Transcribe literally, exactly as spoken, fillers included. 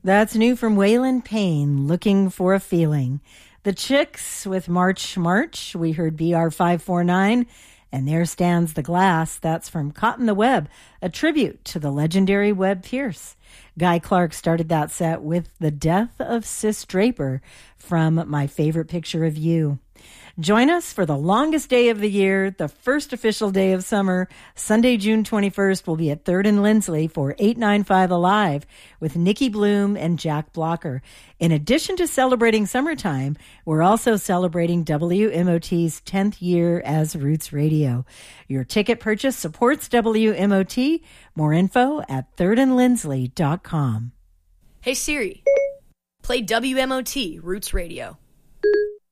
That's new from Waylon Payne, Looking for a Feeling. The Chicks with March March. We heard B R five forty-nine. And There Stands the Glass. That's from Caught in the Web, a tribute to the legendary Webb Pierce. Guy Clark started that set with The Death of Sis Draper from My Favorite Picture of You. Join us for the longest day of the year, the first official day of summer. Sunday, June twenty-first, we'll be at third and Lindsley for eight ninety-five Alive with Nikki Bloom and Jack Blocker. In addition to celebrating summertime, we're also celebrating W M O T's tenth year as Roots Radio. Your ticket purchase supports W M O T. More info at third and lindsley dot com. Hey Siri, play W M O T Roots Radio.